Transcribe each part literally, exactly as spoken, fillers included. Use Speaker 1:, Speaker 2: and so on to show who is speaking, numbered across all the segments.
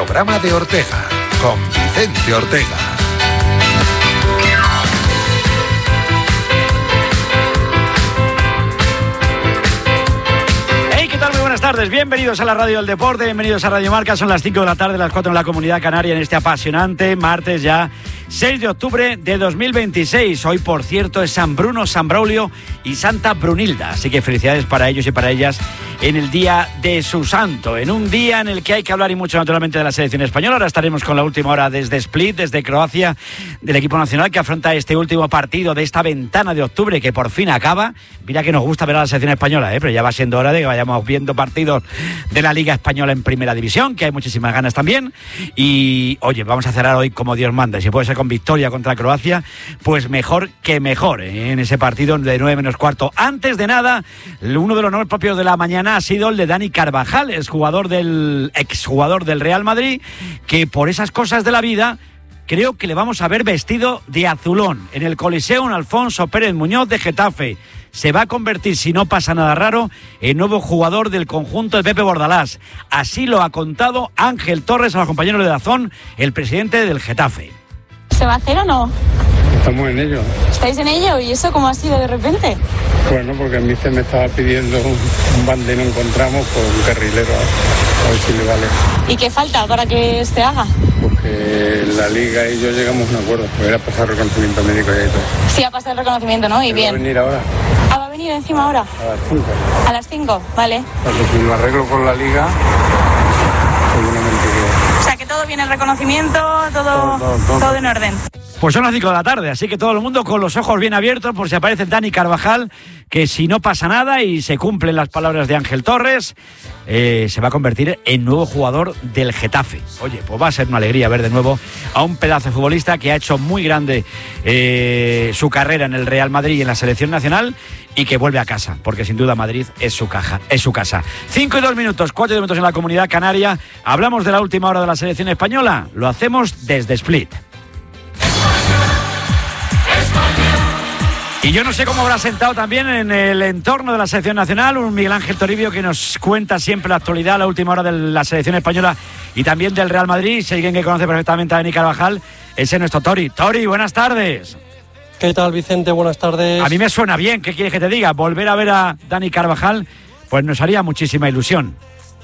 Speaker 1: programa de Ortega, con Vicente Ortega.
Speaker 2: Buenas tardes, bienvenidos a la Radio del Deporte, bienvenidos a Radio Marca, son las cinco de la tarde, las cuatro en la Comunidad Canaria en este apasionante martes ya seis de octubre de dos mil veintiséis. Hoy, por cierto, es San Bruno, San Braulio y Santa Brunilda, así que felicidades para ellos y para ellas en el día de su santo, en un día en el que hay que hablar y mucho naturalmente de la selección española. Ahora estaremos con la última hora desde Split, desde Croacia, del equipo nacional que afronta este último partido de esta ventana de octubre que por fin acaba. Mira que nos gusta ver a la selección española, ¿eh? Pero ya va siendo hora de que vayamos viendo partidos de la Liga Española en Primera División, que hay muchísimas ganas también. Y oye, vamos a cerrar hoy como Dios manda, y si puede ser con victoria contra Croacia, pues mejor que mejor, ¿eh? En ese partido de nueve menos cuarto. Antes de nada, uno de los nombres propios de la mañana ha sido el de Dani Carvajal, exjugador del, exjugador del Real Madrid, que por esas cosas de la vida creo que le vamos a ver vestido de azulón en el Coliseo Alfonso Pérez Muñoz de Getafe. Se va a convertir, si no pasa nada raro, en nuevo jugador del conjunto de Pepe Bordalás. Así lo ha contado Ángel Torres a los compañeros de Dazón, el presidente del Getafe.
Speaker 3: ¿Se va a hacer o no?
Speaker 4: Estamos en ello.
Speaker 3: ¿Estáis en ello? ¿Y eso cómo ha sido de repente?
Speaker 4: Bueno, porque el míster me estaba pidiendo un, un bande, no encontramos, pues un carrilero, a, a ver si le vale.
Speaker 3: ¿Y qué falta para que se haga?
Speaker 4: Porque la Liga y yo llegamos a un acuerdo, pues era pasar reconocimiento médico y todo.
Speaker 3: Sí, ha pasado el reconocimiento, ¿no? Y bien.
Speaker 4: ¿Va a venir ahora?
Speaker 3: Ah, ¿va a venir encima ahora?
Speaker 4: A las cinco.
Speaker 3: A las cinco, vale.
Speaker 4: Porque si lo arreglo con la Liga, seguramente que...
Speaker 3: O sea, que todo bien, el reconocimiento, todo, todo, todo, todo. todo en orden.
Speaker 2: Pues son las cinco de la tarde, así que todo el mundo con los ojos bien abiertos por si aparece Dani Carvajal, que si no pasa nada y se cumplen las palabras de Ángel Torres, eh, se va a convertir en nuevo jugador del Getafe. Oye, pues va a ser una alegría ver de nuevo a un pedazo de futbolista que ha hecho muy grande eh, su carrera en el Real Madrid y en la selección nacional y que vuelve a casa, porque sin duda Madrid es su caja, es su casa. Cinco y dos minutos, cuatro minutos en la Comunidad Canaria. Hablamos de la última hora de la selección española. Lo hacemos desde Split. Y yo no sé cómo habrá sentado también en el entorno de la selección nacional un Miguel Ángel Toribio que nos cuenta siempre la actualidad, la última hora de la selección española y también del Real Madrid. Si alguien que conoce perfectamente a Dani Carvajal, ese es nuestro Tori. Tori, buenas tardes.
Speaker 5: ¿Qué tal, Vicente? Buenas tardes.
Speaker 2: A mí me suena bien, ¿qué quieres que te diga? Volver a ver a Dani Carvajal, pues nos haría muchísima ilusión.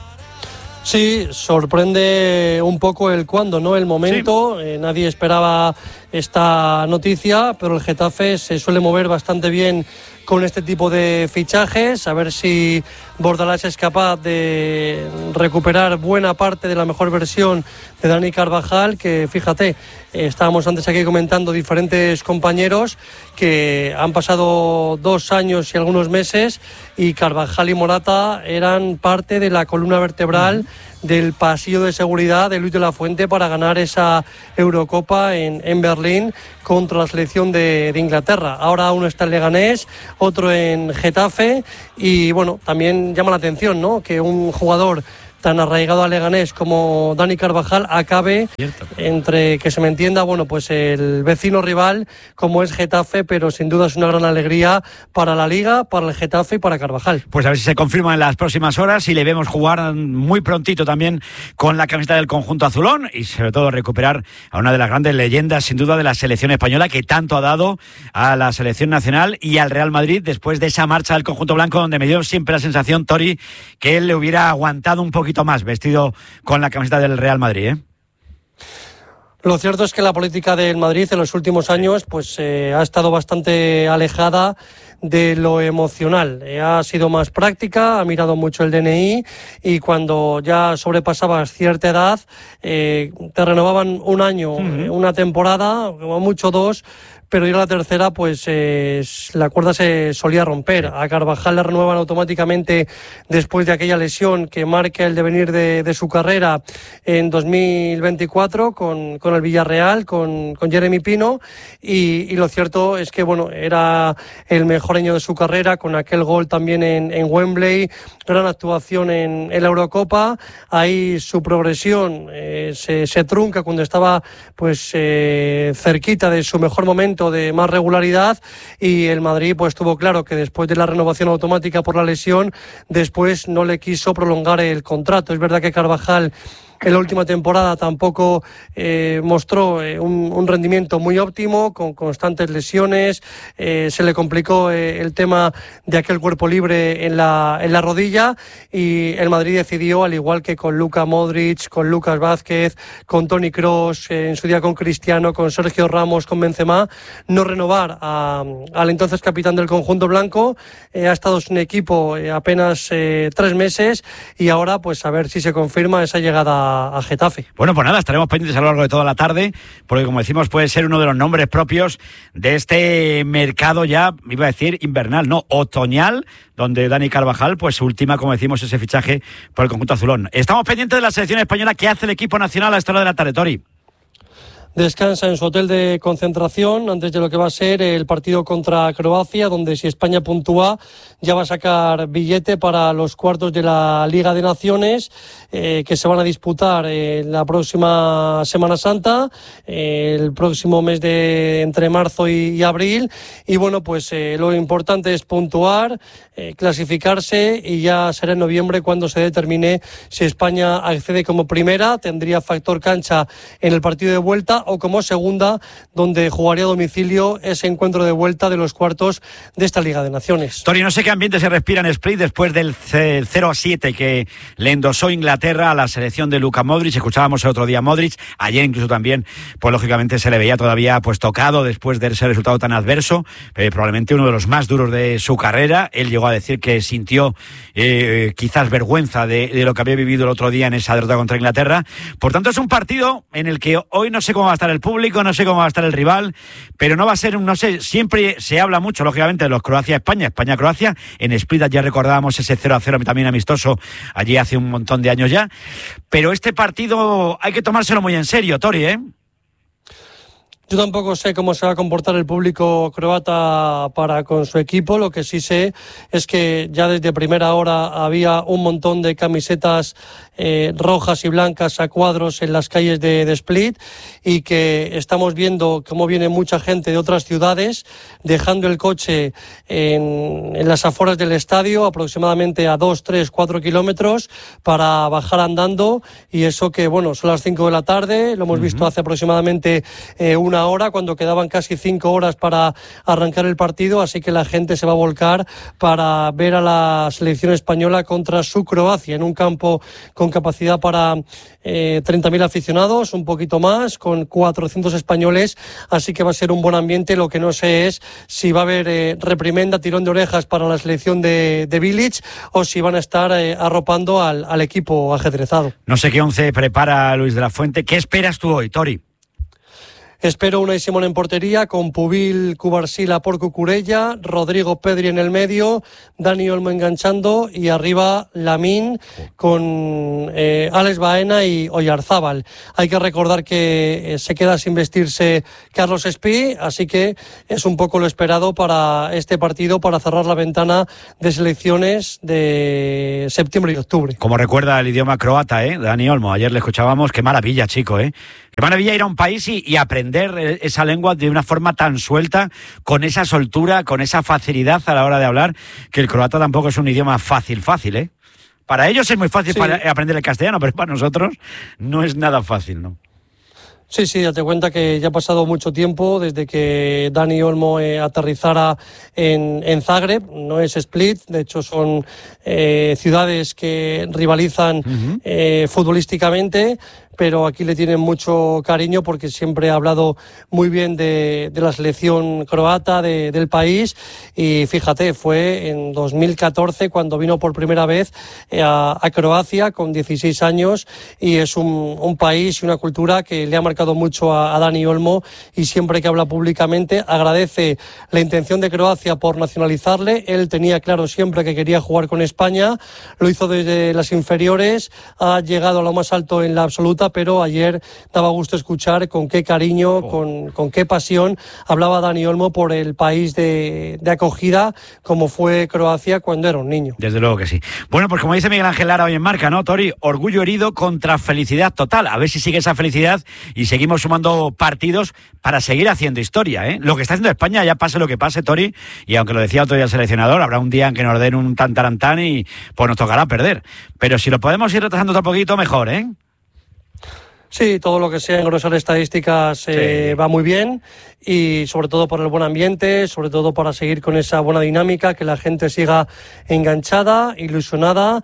Speaker 5: Sí, sorprende un poco el cuándo, ¿no? El momento. Sí. Eh, nadie esperaba esta noticia, pero el Getafe se suele mover bastante bien con este tipo de fichajes, a ver si Bordalás es capaz de recuperar buena parte de la mejor versión de Dani Carvajal, que fíjate, eh, estábamos antes aquí comentando diferentes compañeros que han pasado dos años y algunos meses y Carvajal y Morata eran parte de la columna vertebral uh-huh. del pasillo de seguridad de Luis de la Fuente para ganar esa Eurocopa en, en Berlín contra la selección de, de Inglaterra. Ahora uno está en Leganés, otro en Getafe y bueno, también llama la atención, ¿no? Que un jugador tan arraigado a Leganés como Dani Carvajal acabe Cierto. entre, que se me entienda, bueno, pues el vecino rival como es Getafe, pero sin duda es una gran alegría para la Liga, para el Getafe y para Carvajal.
Speaker 2: Pues a ver si se confirma en las próximas horas y le vemos jugar muy prontito también con la camiseta del conjunto azulón y sobre todo recuperar a una de las grandes leyendas sin duda de la selección española que tanto ha dado a la selección nacional y al Real Madrid después de esa marcha del conjunto blanco donde me dio siempre la sensación, Tori, que él le hubiera aguantado un poquito más vestido con la camiseta del Real Madrid, ¿eh?
Speaker 5: Lo cierto es que la política del Madrid en los últimos años pues eh, ha estado bastante alejada de lo emocional. Eh, ha sido más práctica, ha mirado mucho el D N I y cuando ya sobrepasabas cierta edad eh, te renovaban un año, uh-huh. una temporada, como mucho dos, pero ya la tercera pues eh, la cuerda se solía romper. A Carvajal le renuevan automáticamente después de aquella lesión que marca el devenir de, de su carrera en dos mil veinticuatro con, con el Villarreal, con, con Jeremy Pino y, y lo cierto es que bueno, era el mejor año de su carrera con aquel gol también en, en Wembley, gran actuación en, en la Eurocopa. Ahí su progresión eh, se, se trunca cuando estaba pues eh, cerquita de su mejor momento de más regularidad y el Madrid pues tuvo claro que después de la renovación automática por la lesión después no le quiso prolongar el contrato. Es verdad que Carvajal en la última temporada tampoco eh, mostró eh, un, un rendimiento muy óptimo, con constantes lesiones, eh, se le complicó eh, el tema de aquel cuerpo libre en la, en la rodilla, y el Madrid decidió, al igual que con Luka Modric, con Lucas Vázquez, con Toni Kroos, eh, en su día con Cristiano, con Sergio Ramos, con Benzema, no renovar a, al entonces capitán del conjunto blanco. Eh, ha estado sin equipo eh, apenas eh, tres meses, y ahora pues a ver si se confirma esa llegada a Getafe.
Speaker 2: Bueno, pues nada, estaremos pendientes a lo largo de toda la tarde, porque como decimos, puede ser uno de los nombres propios de este mercado ya, iba a decir invernal, no, otoñal, donde Dani Carvajal, pues última, como decimos, ese fichaje por el conjunto azulón. Estamos pendientes de la selección española. ¿Qué hace el equipo nacional a esta hora de la tarde, Tori?
Speaker 5: Descansa en su hotel de concentración antes de lo que va a ser el partido contra Croacia, donde si España puntúa ya va a sacar billete para los cuartos de la Liga de Naciones, eh, que se van a disputar eh, la próxima Semana Santa, eh, el próximo mes de entre marzo y, y abril. Y bueno, pues eh, lo importante es puntuar, eh, clasificarse, y ya será en noviembre cuando se determine si España accede como primera, tendría factor cancha en el partido de vuelta, o como segunda, donde jugaría a domicilio ese encuentro de vuelta de los cuartos de esta Liga de Naciones.
Speaker 2: Tori, no sé qué ambiente se respira en Split después del cero a siete que le endosó Inglaterra a la selección de Luka Modric. Escuchábamos el otro día a Modric, ayer incluso también, pues lógicamente se le veía todavía pues tocado después de ese resultado tan adverso, eh, probablemente uno de los más duros de su carrera. Él llegó a decir que sintió eh, quizás vergüenza de, de lo que había vivido el otro día en esa derrota contra Inglaterra. Por tanto, es un partido en el que hoy no sé cómo va a estar el público, no sé cómo va a estar el rival, pero no va a ser un, no sé, siempre se habla mucho, lógicamente, de los Croacia-España, España-Croacia. En Split ya recordábamos ese cero a cero también amistoso allí hace un montón de años ya, pero este partido hay que tomárselo muy en serio, Tori, ¿eh?
Speaker 5: Yo tampoco sé cómo se va a comportar el público croata para con su equipo. Lo que sí sé es que ya desde primera hora había un montón de camisetas eh, rojas y blancas a cuadros en las calles de, de Split, y que estamos viendo cómo viene mucha gente de otras ciudades dejando el coche en, en las afueras del estadio, aproximadamente a dos, tres, cuatro kilómetros, para bajar andando. Y eso que, bueno, son las cinco de la tarde, lo hemos uh-huh. visto hace aproximadamente eh, una hora, cuando quedaban casi cinco horas para arrancar el partido, así que la gente se va a volcar para ver a la selección española contra su Croacia, en un campo con capacidad para eh, treinta mil aficionados, un poquito más, con cuatrocientos españoles, así que va a ser un buen ambiente. Lo que no sé es si va a haber eh, reprimenda, tirón de orejas para la selección de, de Bilic, o si van a estar eh, arropando al, al equipo ajedrezado.
Speaker 2: No sé qué once prepara Luis de la Fuente. ¿Qué esperas tú hoy, Tori?
Speaker 5: Espero Unai Simón en portería, con Pubil, Cubarsila por Cucurella, Rodrigo Pedri en el medio, Dani Olmo enganchando, y arriba Lamine con eh, Alex Baena y Oyarzábal. Hay que recordar que eh, se queda sin vestirse Carlos Espí, así que es un poco lo esperado para este partido, para cerrar la ventana de selecciones de septiembre y octubre.
Speaker 2: Como recuerda el idioma croata, ¿eh? Dani Olmo, ayer le escuchábamos, qué maravilla, chico, ¿eh? Qué maravilla ir a un país y, y aprender esa lengua de una forma tan suelta, con esa soltura, con esa facilidad a la hora de hablar, que el croata tampoco es un idioma fácil, fácil, ¿eh? Para ellos es muy fácil sí. para aprender el castellano, pero para nosotros no es nada fácil, ¿no?
Speaker 5: Sí, sí, date cuenta que ya ha pasado mucho tiempo desde que Dani Olmo eh, aterrizara en, en Zagreb. No es Split, de hecho son eh, ciudades que rivalizan uh-huh. eh, futbolísticamente, pero aquí le tienen mucho cariño porque siempre ha hablado muy bien de, de la selección croata, de, del país. Y fíjate, fue en dos mil catorce cuando vino por primera vez a, a Croacia con dieciséis años, y es un, un país y una cultura que le ha marcado mucho a, a Dani Olmo, y siempre que habla públicamente agradece la intención de Croacia por nacionalizarle. Él tenía claro siempre que quería jugar con España, lo hizo desde las inferiores, ha llegado a lo más alto en la absoluta, pero ayer daba gusto escuchar con qué cariño, oh. con, con qué pasión hablaba Dani Olmo por el país de, de acogida como fue Croacia cuando era un niño.
Speaker 2: Desde luego que sí. Bueno, pues como dice Miguel Ángel Lara hoy en Marca, ¿no, Tori? Orgullo herido contra felicidad total. A ver si sigue esa felicidad y seguimos sumando partidos para seguir haciendo historia, ¿eh? Lo que está haciendo España, ya pase lo que pase, Tori, y aunque lo decía otro día el seleccionador, habrá un día en que nos den un tantarantán y pues nos tocará perder. Pero si lo podemos ir retrasando otro poquito, mejor, ¿eh?
Speaker 5: Sí, todo lo que sea engrosar estadísticas eh, sí. va muy bien, y sobre todo por el buen ambiente, sobre todo para seguir con esa buena dinámica, que la gente siga enganchada, ilusionada.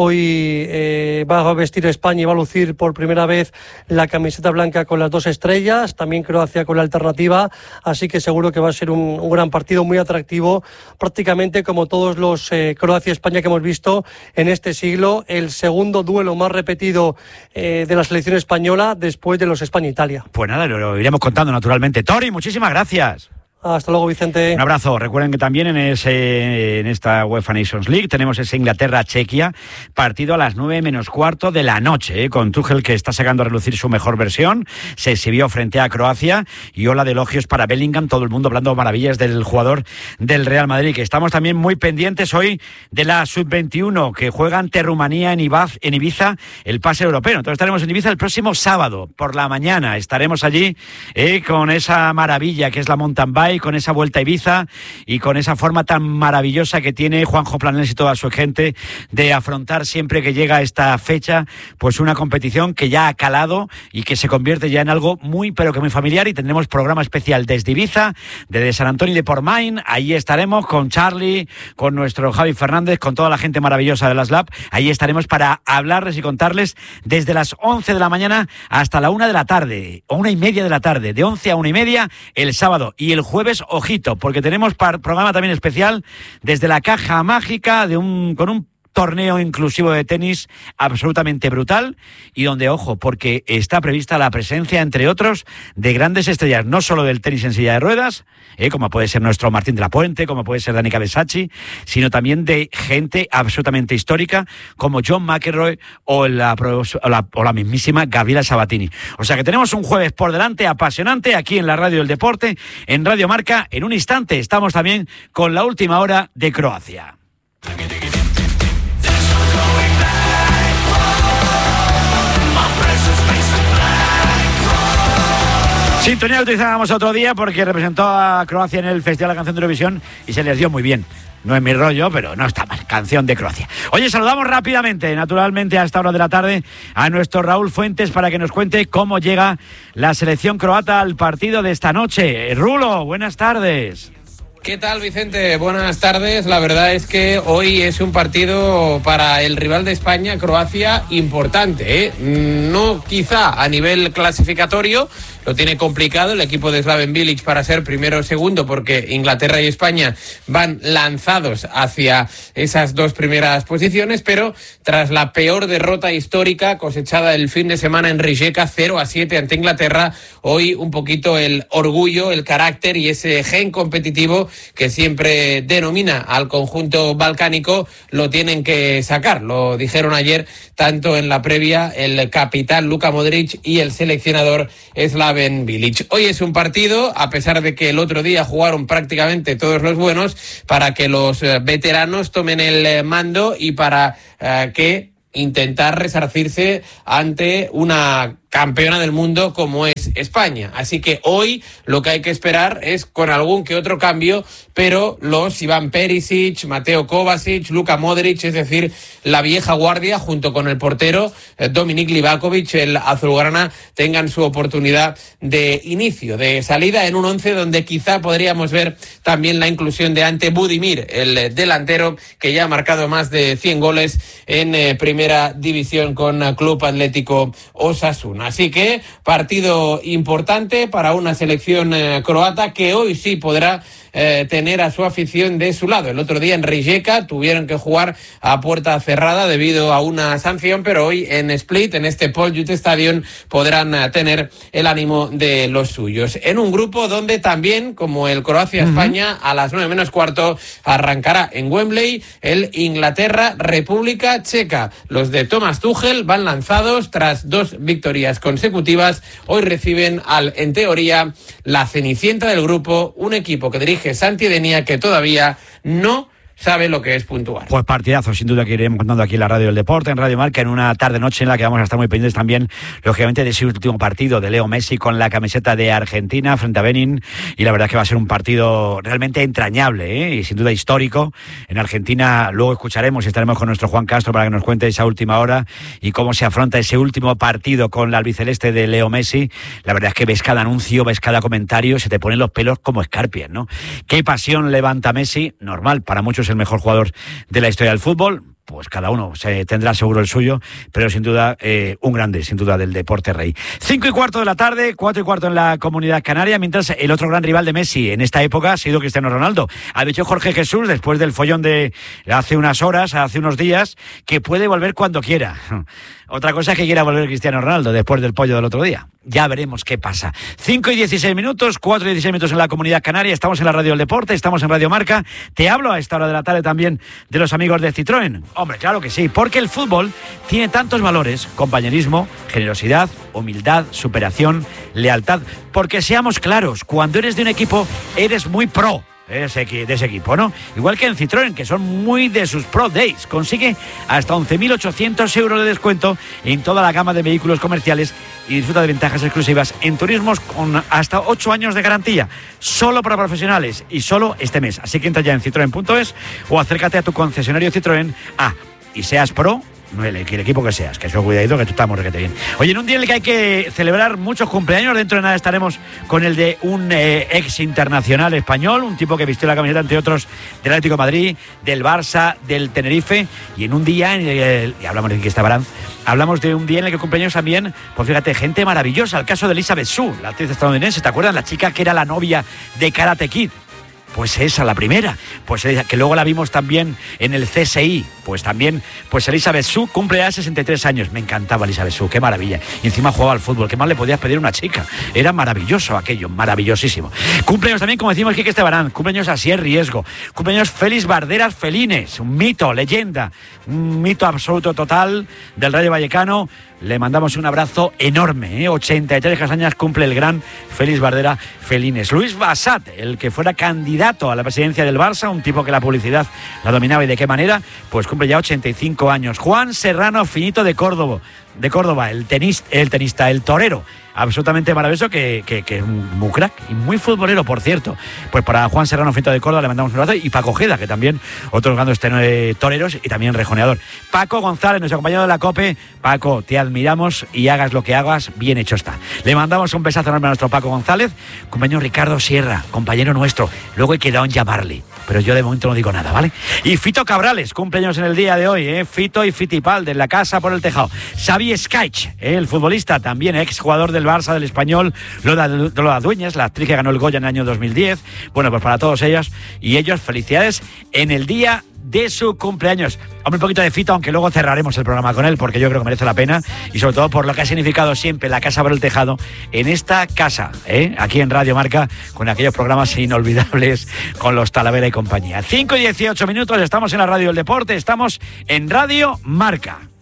Speaker 5: Hoy eh, va a vestir España y va a lucir por primera vez la camiseta blanca con las dos estrellas, también Croacia con la alternativa, así que seguro que va a ser un, un gran partido muy atractivo, prácticamente como todos los eh, Croacia-España que hemos visto en este siglo, el segundo duelo más repetido eh, de la selección española después de los España-Italia.
Speaker 2: Pues nada, lo, lo iremos contando naturalmente. Tori, muchísimas gracias.
Speaker 5: Hasta luego, Vicente.
Speaker 2: Un abrazo. Recuerden que también en ese en esta UEFA Nations League tenemos ese Inglaterra-Chequia, partido a las nueve menos cuarto de la noche, ¿eh? Con Tuchel, que está sacando a relucir su mejor versión. Se exhibió frente a Croacia y ola de elogios para Bellingham, todo el mundo hablando maravillas del jugador del Real Madrid. Que estamos también muy pendientes hoy de la sub veintiuno, que juega ante Rumanía en Ibiza, en Ibiza el pase europeo. Entonces estaremos en Ibiza el próximo sábado por la mañana. Estaremos allí ¿eh? con esa maravilla que es la mountain bike, con esa vuelta a Ibiza y con esa forma tan maravillosa que tiene Juanjo Planels y toda su gente de afrontar siempre que llega esta fecha, pues una competición que ya ha calado y que se convierte ya en algo muy, pero que muy familiar, y tendremos programa especial desde Ibiza, desde San Antonio y de Portmain. Ahí estaremos con Charlie, con nuestro Javi Fernández, con toda la gente maravillosa de las Lab. Ahí estaremos para hablarles y contarles desde las once de la mañana hasta la una de la tarde, o una y media de la tarde, de once a una y media el sábado, y el jueves ojito, porque tenemos programa también especial desde la caja mágica de un con un torneo inclusivo de tenis absolutamente brutal, y donde, ojo, porque está prevista la presencia, entre otros, de grandes estrellas, no solo del tenis en silla de ruedas, eh, como puede ser nuestro Martín de la Puente, como puede ser Danica Besacchi, sino también de gente absolutamente histórica, como John McEnroe o la, o la, o la mismísima Gabriela Sabatini. O sea que tenemos un jueves por delante apasionante aquí en la Radio del Deporte, en Radio Marca. En un instante estamos también con la última hora de Croacia. Sintonía que utilizábamos otro día porque representó a Croacia en el Festival de la Canción de Eurovisión y se les dio muy bien. No es mi rollo, pero no está mal. Canción de Croacia. Oye, saludamos rápidamente, naturalmente, a esta hora de la tarde, a nuestro Raúl Fuentes para que nos cuente cómo llega la selección croata al partido de esta noche. Rulo, buenas tardes.
Speaker 6: ¿Qué tal, Vicente? Buenas tardes. La verdad es que hoy es un partido para el rival de España, Croacia, importante, ¿eh? No quizá a nivel clasificatorio, lo tiene complicado el equipo de Slaven Bilic para ser primero o segundo, porque Inglaterra y España van lanzados hacia esas dos primeras posiciones, pero tras la peor derrota histórica cosechada el fin de semana en Rijeka, cero a siete ante Inglaterra, hoy un poquito el orgullo, el carácter y ese gen competitivo que siempre denomina al conjunto balcánico lo tienen que sacar. Lo dijeron ayer tanto en la previa el capitán Luka Modric y el seleccionador Slaven Bilic. Hoy es un partido, a pesar de que el otro día jugaron prácticamente todos los buenos, para que los veteranos tomen el mando y para uh, que intentar resarcirse ante una campeona del mundo como es España. Así que hoy lo que hay que esperar es con algún que otro cambio, pero los Iván Perisic, Mateo Kovacic, Luka Modric, es decir, la vieja guardia junto con el portero eh, Dominik Livakovic, el azulgrana, tengan su oportunidad de inicio, de salida en un once donde quizá podríamos ver también la inclusión de Ante Budimir, el delantero que ya ha marcado más de cien goles en eh, primera división con eh, Club Atlético Osasuna. Así que partido importante para una selección eh, croata que hoy sí podrá eh, tener a su afición de su lado. El otro día en Rijeka tuvieron que jugar a puerta cerrada debido a una sanción, pero hoy en Split, en este Paul Youth Stadium, podrán eh, tener el ánimo de los suyos. En un grupo donde también, como el Croacia-España, uh-huh. a las nueve menos cuarto arrancará en Wembley el Inglaterra-República Checa. Los de Thomas Tuchel van lanzados tras dos victorias consecutivas. Hoy reciben al, en teoría, la cenicienta del grupo, un equipo que dirige Santi Denia, que todavía no sabe lo que es puntuar.
Speaker 2: Pues partidazo, sin duda, que iremos contando aquí en la Radio del Deporte, en Radio Marca, en una tarde-noche en la que vamos a estar muy pendientes también, lógicamente, de ese último partido de Leo Messi con la camiseta de Argentina frente a Benin, y la verdad es que va a ser un partido realmente entrañable, ¿eh? Y sin duda histórico. En Argentina luego escucharemos y estaremos con nuestro Juan Castro para que nos cuente esa última hora y cómo se afronta ese último partido con la albiceleste de Leo Messi. La verdad es que ves cada anuncio, ves cada comentario, se te ponen los pelos como escarpias, ¿no? Qué pasión levanta Messi, normal, para muchos el mejor jugador de la historia del fútbol. Pues cada uno se tendrá seguro el suyo, pero sin duda eh, un grande, sin duda, del deporte rey. Cinco y cuarto de la tarde, cuatro y cuarto en la Comunidad Canaria, mientras el otro gran rival de Messi en esta época ha sido Cristiano Ronaldo. Ha dicho Jorge Jesús, después del follón de hace unas horas, hace unos días, que puede volver cuando quiera. Otra cosa es que quiera volver Cristiano Ronaldo después del pollo del otro día. Ya veremos qué pasa. cinco y dieciséis minutos, cuatro y dieciséis minutos en la Comunidad Canaria. Estamos en la Radio del Deporte, estamos en Radio Marca. Te hablo a esta hora de la tarde también de los amigos de Citroën. Hombre, claro que sí, porque el fútbol tiene tantos valores: compañerismo, generosidad, humildad, superación, lealtad. Porque seamos claros, cuando eres de un equipo, eres muy pro de ese, de ese equipo, ¿no? Igual que en Citroën, que son muy de sus Pro Days. Consigue hasta once mil ochocientos euros de descuento en toda la gama de vehículos comerciales y disfruta de ventajas exclusivas en turismos con hasta ocho años de garantía, solo para profesionales y solo este mes. Así que entra ya en citroen punto es o acércate a tu concesionario Citroën. Ah, y seas pro, no el, el equipo que seas, que eso cuidadito, que tú estamos requete bien. Oye, en un día en el que hay que celebrar muchos cumpleaños, dentro de nada estaremos con el de un eh, ex internacional español, un tipo que vistió la camiseta, entre otros, del Atlético de Madrid, del Barça, del Tenerife, y en un día, en el, y hablamos de Quique Estabarán, hablamos de un día en el que cumpleaños también, pues fíjate, gente maravillosa, el caso de Elizabeth Shue, la actriz estadounidense, ¿te acuerdas? La chica que era la novia de Karate Kid. Pues esa, la primera, pues que luego la vimos también en el C S I, pues también, pues Elizabeth Shue cumple ya sesenta y tres años, me encantaba Elizabeth Shue, qué maravilla, y encima jugaba al fútbol, qué más le podías pedir a una chica, era maravilloso aquello, maravillosísimo. Cumpleaños también, como decimos, Quique Estabarán, cumpleaños Asier Riesgo, cumpleaños Félix Barderas Felines, un mito, leyenda, un mito absoluto total del Rayo Vallecano. Le mandamos un abrazo enorme, ¿eh? ochenta y tres años cumple el gran Félix Bardera Felines. Luis Bassat, el que fuera candidato a la presidencia del Barça, un tipo que la publicidad la dominaba y de qué manera, pues cumple ya ochenta y cinco años. Juan Serrano Finito de Córdoba, de Córdoba, el tenista, el tenista, el torero, absolutamente maravilloso, que, que, que es muy crack y muy futbolero, por cierto. Pues para Juan Serrano Finito de Córdoba le mandamos un abrazo, y Paco Ojeda, que también otro grandes este, toreros y también rejoneador. Paco González, nuestro compañero de la COPE. Paco, te admiramos y hagas lo que hagas, bien hecho está. Le mandamos un besazo enorme a nuestro Paco González. Compañero Ricardo Sierra, compañero nuestro. Luego he quedado en llamarle, pero yo de momento no digo nada, ¿vale? Y Fito Cabrales, cumpleaños en el día de hoy, ¿eh? Fito y Fitipaldi, de la casa por el tejado. Xavi Skaich, ¿eh? El futbolista, también ex jugador del Barça, del Español. Lola, Lola Dueñas, la actriz que ganó el Goya en el año dos mil diez. Bueno, pues para todos ellos y ellos, felicidades en el día de su cumpleaños. Hombre, un poquito de Fito, aunque luego cerraremos el programa con él, porque yo creo que merece la pena, y sobre todo por lo que ha significado siempre la casa por el tejado en esta casa, ¿eh? Aquí en Radio Marca, con aquellos programas inolvidables con los Talavera y compañía. cinco y dieciocho minutos, estamos en la Radio del Deporte, estamos en Radio Marca.